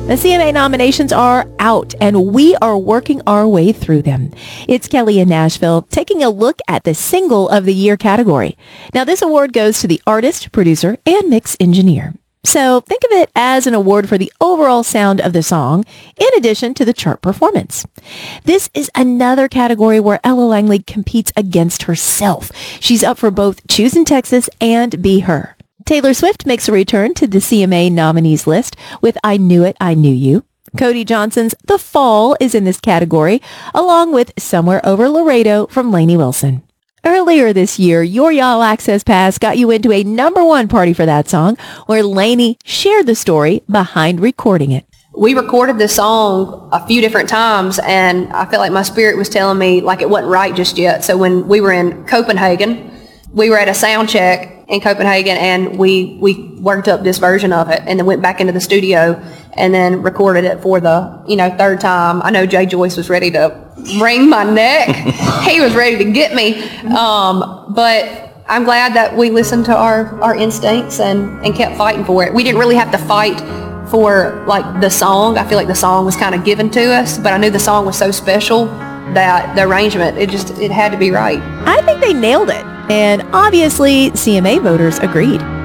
The CMA nominations are out, and we are working our way through them. It's Kelly in Nashville taking a look at the Single of the Year category. Now, this award goes to the artist, producer, and mix engineer. So think of it as an award for the overall sound of the song, in addition to the chart performance. This is another category where Ella Langley competes against herself. She's up for both Choosing Texas and Be Her. Taylor Swift makes a return to the CMA nominees list with I Knew It, I Knew You. Cody Johnson's The Fall is in this category, along with Somewhere Over Laredo from Lainey Wilson. Earlier this year, your Y'all Access Pass got you into a #1 party for that song, where Lainey shared the story behind recording it. We recorded this song a few different times, and I felt like my spirit was telling me like it wasn't right just yet. So when we were in Copenhagen, we were at a sound check in Copenhagen, and we worked up this version of it, and then went back into the studio and then recorded it for the third time. I know Jay Joyce was ready to wring my neck. He was ready to get me, but I'm glad that we listened to our instincts and kept fighting for it. We didn't really have to fight for like the song. I feel like the song was kind of given to us, but I knew the song was so special that the arrangement, it had to be right. I think they nailed it. And obviously, CMA voters agreed.